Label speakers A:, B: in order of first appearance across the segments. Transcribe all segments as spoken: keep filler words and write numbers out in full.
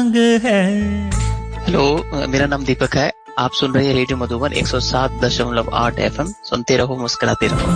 A: मांग है।
B: हेलो, मेरा नाम दीपक है। आप सुन रहे हैं रेडियो मधुबन एक सौ सात दशमलव आठ एफ एम। सुनते रहो, मुस्कुराते रहो।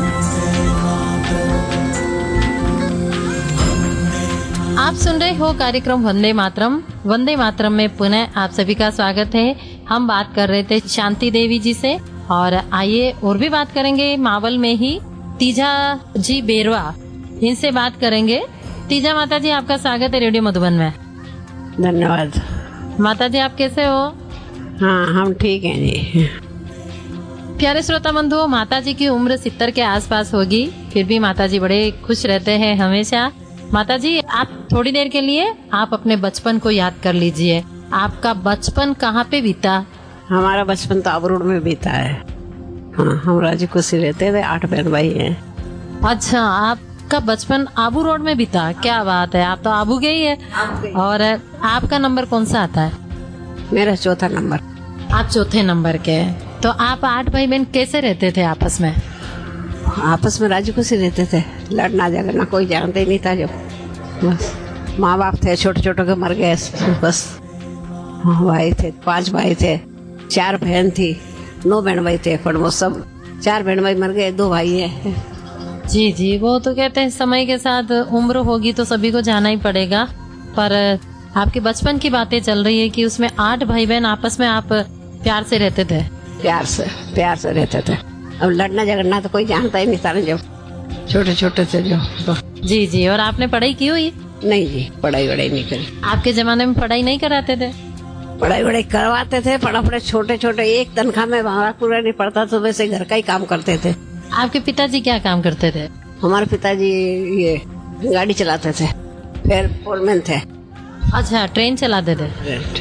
C: आप सुन रहे हो कार्यक्रम वंदे मातरम। वंदे मातरम में पुनः आप सभी का स्वागत है। हम बात कर रहे थे शांति देवी जी से, और आइए और भी बात करेंगे। मावल में ही तीजा जी बेरवा, इनसे बात करेंगे। तीजा माता जी, आपका स्वागत है रेडियो मधुबन में।
D: धन्यवाद।
C: माता जी, आप कैसे हो?
D: हाँ, हम ठीक हैं जी।
C: प्यारे श्रोता बंधुओं, माता जी की उम्र सितर के आसपास होगी, फिर भी माता जी बड़े खुश रहते हैं हमेशा। माता जी, आप थोड़ी देर के लिए आप अपने बचपन को याद कर लीजिए। आपका बचपन कहाँ पे बीता?
D: हमारा बचपन तो आबू रोड में बीता है। हाँ, हम राजी खुशी रहते थे, आठ बहन भाई हैं।
C: अच्छा, आपका बचपन आबू रोड में बीता? क्या बात है, आप तो आबू गई है। और आपका नंबर कौन सा आता है?
D: मेरा चौथा नंबर।
C: आप चौथे नंबर के। तो आप आठ भाई बहन कैसे रहते थे आपस में?
D: आपस में राजी खुशी रहते थे, लड़ना झगड़ना कोई जानते ही नहीं था। जो बस माँ बाप थे, छोटे छोटे के मर गए, बस भाई थे, पांच भाई थे, चार बहन थी, नौ बहन भाई थे, पर वो सब चार बहन भाई मर गए, दो भाई है।
C: जी जी, वो तो कहते हैं समय के साथ उम्र होगी तो सभी को जाना ही पड़ेगा। पर आपके बचपन की बातें चल रही है कि उसमें आठ भाई बहन आपस में आप प्यार से रहते थे।
D: प्यार से प्यार से रहते थे। अब लड़ना झगड़ना तो कोई जानता ही नहीं था, जब छोटे छोटे थे जो तो।
C: जी जी, और आपने पढ़ाई की हुई?
D: नहीं जी, पढ़ाई वढ़ाई नहीं करी।
C: आपके जमाने में पढ़ाई नहीं कराते थे?
D: पढ़ाई वढ़ाई करवाते थे, पढ़ा पढ़े छोटे छोटे, एक तनख्वाह में हमारा पूरा नहीं पड़ता, तो वैसे घर का ही काम करते थे।
C: आपके पिताजी क्या काम करते थे?
D: हमारे पिताजी ये गाड़ी चलाते थे, फिर फोरमैन थे।
C: अच्छा, ट्रेन चलाते थे।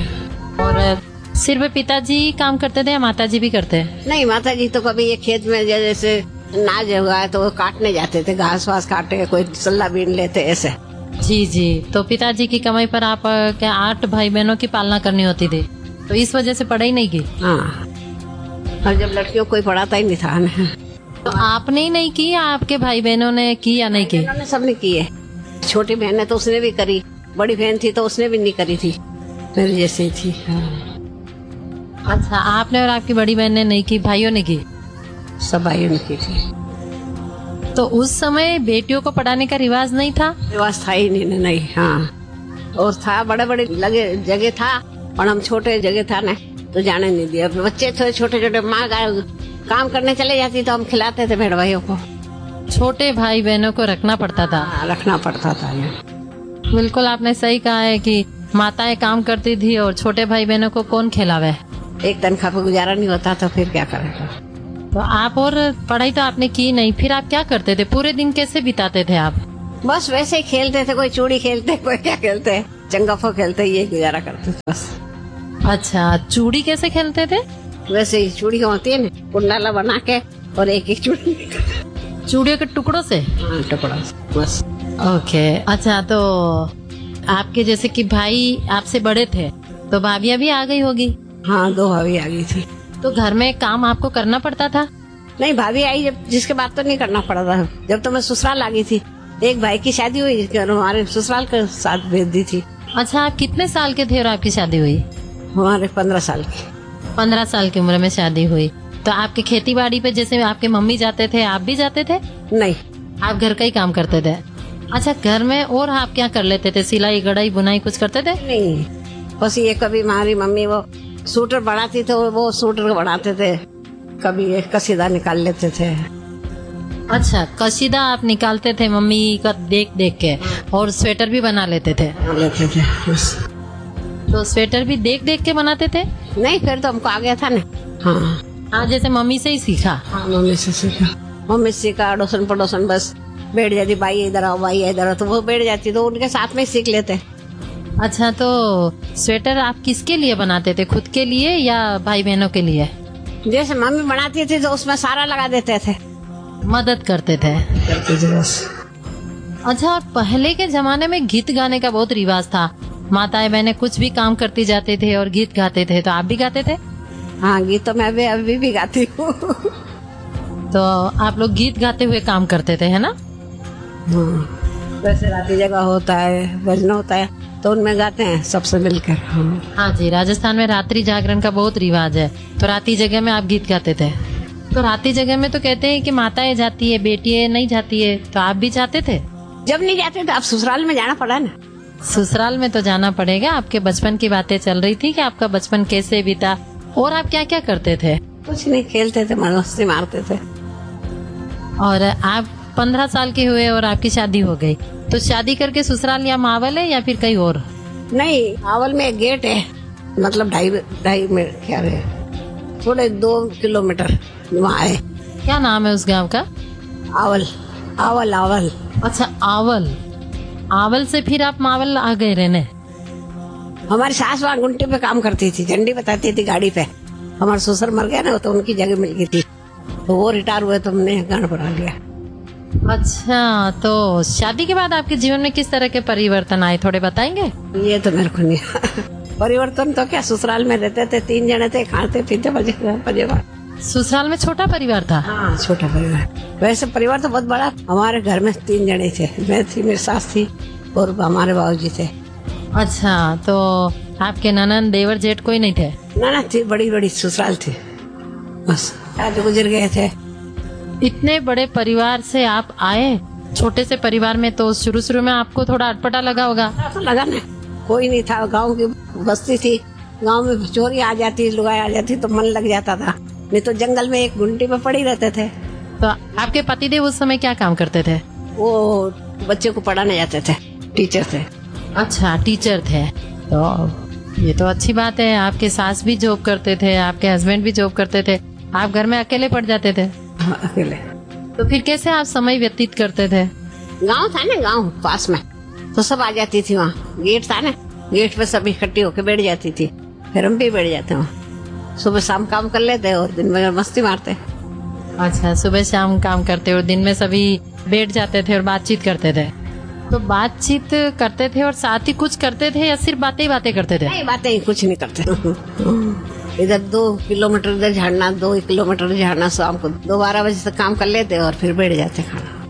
C: और सिर्फ पिताजी काम करते थे या माताजी भी करते हैं?
D: नहीं, माताजी तो कभी ये खेत में जैसे नाज हुआ है तो वो काटने जाते थे, घास वास काटे, कोई सल्ला बीन लेते ऐसे।
C: जी जी, तो पिताजी की कमाई पर आप क्या आठ भाई बहनों की पालना करनी होती थी, तो इस वजह से पढ़ाई नहीं की?
D: हाँ, और जब लड़कियों को कोई पढ़ाता ही नहीं था ना।
C: तो आपने ही नहीं की, आपके भाई बहनों ने की या नहीं की?
D: उन्होंने सबने की है। छोटी बहन ने तो उसने भी करी, बड़ी बहन थी तो उसने भी नहीं करी थी, मेरे जैसे ही थी।
C: अच्छा, आपने और आपकी बड़ी बहन ने नहीं की, भाइयों ने की?
D: सब भाइयों ने की थी।
C: तो उस समय बेटियों को पढ़ाने का रिवाज नहीं था?
D: रिवाज था ही नहीं, नहीं, नहीं। हाँ, और था, बड़े बड़े लगे जगह था, और हम छोटे जगह था ना, तो जाने नहीं दिया। बच्चे थे छोटे छोटे, माँ काम करने चले जाती तो हम खिलाते थे भेड़ भाइयों को।
C: छोटे भाई बहनों को रखना पड़ता था?
D: हाँ, रखना पड़ता था।
C: बिल्कुल, आपने सही कहा है कि माताएं काम करती थी और छोटे भाई बहनों को कौन खिलावे।
D: एक तनख्वाह पे गुजारा नहीं होता तो फिर क्या करेगा।
C: तो आप, और पढ़ाई तो आपने की नहीं, फिर आप क्या करते थे? पूरे दिन कैसे बिताते थे आप?
D: बस वैसे ही खेलते थे, कोई चूड़ी खेलते, कोई क्या खेलते, चंगाफो खेलते, ये गुजारा करते थे बस।
C: अच्छा, चूड़ी कैसे खेलते थे?
D: वैसे ही चूड़ी होती है ना, कुंडाला बना के और एक एक चूड़ी
C: चूड़ियों के टुकड़ों से?
D: हाँ, टुकड़ा बस।
C: ओके। अच्छा, तो आपके जैसे कि भाई आपसे बड़े थे तो भाभियाँ भी आ गई होगी?
D: हाँ, दो भाभी आ गई थी।
C: तो घर में काम आपको करना पड़ता था?
D: नहीं, भाभी आई जब, जिसके बाद तो नहीं करना पड़ा था। जब तो मैं ससुराल आ गई थी, एक भाई की शादी हुई, हमारे ससुराल के साथ भेज दी थी।
C: अच्छा, आप कितने साल के थे और आपकी शादी हुई?
D: हमारे पंद्रह साल की।
C: पंद्रह साल की उम्र में शादी हुई। तो आपके खेती बाड़ी पे जैसे आपके मम्मी जाते थे, आप भी जाते थे?
D: नहीं,
C: आप घर का ही काम करते थे। अच्छा, घर में और आप क्या कर लेते थे? सिलाई कढ़ाई बुनाई कुछ करते थे?
D: नहीं, बस ये कभी हमारी मम्मी वो सूटर बनाती तो वो सूटर बनाते थे, कभी ये कसीदा निकाल लेते थे।
C: अच्छा, कसीदा आप निकालते थे मम्मी का देख देख के, और स्वेटर भी बना लेते थे?
D: लेते थे बस।
C: तो स्वेटर भी देख देख के बनाते थे?
D: नहीं, फिर तो हमको आ गया था ना। हाँ
C: हाँ, जैसे मम्मी से ही सीखा?
D: हाँ, मम्मी से सीखा। मम्मी से सीखा, अड़ोसन पड़ोसन बस बैठ जाती, भाई इधर आओ, भाई इधर आओ, तो वो बैठ जाती, तो उनके साथ में सीख लेते।
C: अच्छा, तो स्वेटर आप किसके लिए बनाते थे? खुद के लिए या भाई बहनों के लिए?
D: जैसे मम्मी बनाती थी तो उसमें सारा लगा देते थे,
C: मदद करते थे।
D: करते थे बस।
C: अच्छा, और पहले के जमाने में गीत गाने का बहुत रिवाज था। माताएं बहनें कुछ भी काम करती जाते थे और गीत गाते थे, तो आप भी गाते थे?
D: हाँ, गीत तो मैं अभी अभी भी गाती हूँ।
C: तो आप लोग गीत गाते हुए काम करते थे, है ना?
D: हाँ, वैसे राती जगह होता है, भजन होता है, तो उनमें गाते हैं सबसे मिलकर। हाँ,
C: हाँ जी, राजस्थान में रात्रि जागरण का बहुत रिवाज है, तो रात्रि जगह में आप गीत गाते थे। तो रात्रि जगह में तो कहते हैं कि माताएं जाती है, बेटियां नहीं जाती है, तो आप भी जाते थे?
D: जब नहीं जाते थे, अब ससुराल में जाना पड़ा ना।
C: ससुराल में तो जाना पड़ेगा। आपके बचपन की बातें चल रही थी कि आपका बचपन कैसे बीता और आप क्या क्या करते थे?
D: कुछ नहीं, खेलते थे, मस्ती मारते थे।
C: और आप पंद्रह साल के हुए और आपकी शादी हो गई, तो शादी करके ससुराल या मावल है या फिर कहीं और?
D: नहीं, मावल में एक गेट है, मतलब ढाई ढाई में क्या है, थोड़े दो किलोमीटर वहाँ है।
C: क्या नाम है उस गांव का?
D: आवल। आवल आवल
C: अच्छा, आवल। आवल से फिर आप मावल आ गए रहने?
D: हमारी सास वहाँ गुंटे पे काम करती थी, झंडी बताती थी गाड़ी पे। हमारे ससुर मर गया ना, तो उनकी जगह मिल गई थी, तो वो रिटायर हुए तो हमने गाना बना लिया।
C: अच्छा, तो शादी के बाद आपके जीवन में किस तरह के परिवर्तन आए, थोड़े बताएंगे?
D: ये तो मेरे को नहीं परिवर्तन तो क्या, ससुराल में रहते थे, तीन जने थे, खाते पीते परिवार।
C: ससुराल में छोटा परिवार था?
D: हाँ, छोटा परिवार। वैसे परिवार तो बहुत बड़ा। हमारे घर में तीन जने थे, मैं थी, मेरी सास थी और हमारे बाबूजी थे।
C: अच्छा, तो आपके ननद देवर जेठ कोई नहीं थे?
D: ना ना, थी, बड़ी बड़ी ससुराल थी, बस आज गुजर गए थे।
C: इतने बड़े परिवार से आप आए छोटे से परिवार में, तो शुरू शुरू में आपको थोड़ा अटपटा लगा होगा?
D: तो लगा ना, कोई नहीं था, गांव की बस्ती थी, गांव में चोरी आ जाती, लुगाई आ जाती तो मन लग जाता था, नहीं तो जंगल में एक गुंटी पे पड़ी रहते थे।
C: तो आपके पतिदेव उस समय क्या काम करते थे?
D: वो बच्चे को पढ़ाने जाते थे, टीचर थे।
C: अच्छा, टीचर थे। तो ये तो अच्छी बात है, आपके सास भी जॉब करते थे, आपके हस्बैंड भी जॉब करते थे, आप घर में अकेले पड़ जाते थे?
D: हाँ, अकेले।
C: तो फिर कैसे आप समय व्यतीत करते थे?
D: गांव था ना, गांव पास में, तो सब आ जाती थी। वहाँ गेट था ना, गेट पे सब इकट्ठी होके बैठ जाती थी, फिर हम भी बैठ जाते वहाँ। सुबह शाम काम कर लेते और दिन में मस्ती मारते।
C: अच्छा, सुबह शाम काम करते और दिन में सभी बैठ जाते थे और बातचीत करते थे। तो बातचीत करते थे और साथ ही कुछ करते थे या सिर्फ बातें ही बातें करते थे?
D: नहीं, बातें ही, कुछ नहीं करते। इधर दो किलोमीटर इधर झाड़ना, दो किलोमीटर झाड़ना, शाम को दो बारह बजे तक काम कर लेते और फिर बैठ जाते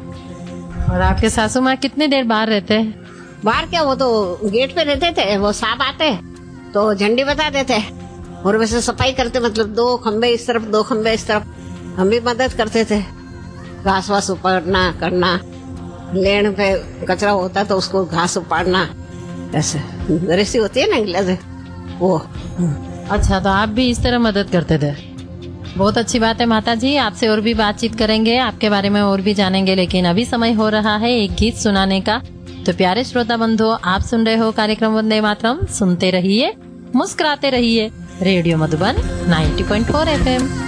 D: खाना।
C: और आपके सासू माँ कितनी देर बाहर रहते?
D: बाहर क्या, वो तो गेट पे रहते थे, वो साहब आते तो झंडी बता देते और वैसे सफाई करते, मतलब दो खंबे इस तरफ, दो खंबे इस तरफ, हम भी मदद करते थे, घास वास उपाड़ना करना, लेन पे कचरा होता तो उसको घास उपाड़ना, ऐसे रेसी होती है ना गिलास, वो।
C: अच्छा, तो आप भी इस तरह मदद करते थे। बहुत अच्छी बात है माता जी, आपसे और भी बातचीत करेंगे, आपके बारे में और भी जानेंगे, लेकिन अभी समय हो रहा है एक गीत सुनाने का। तो प्यारे श्रोता बंधुओं, आप सुन रहे हो कार्यक्रम वंदे मातरम। सुनते रहिए, मुस्कुराते रहिए, radio Madhuban ninety point four F M.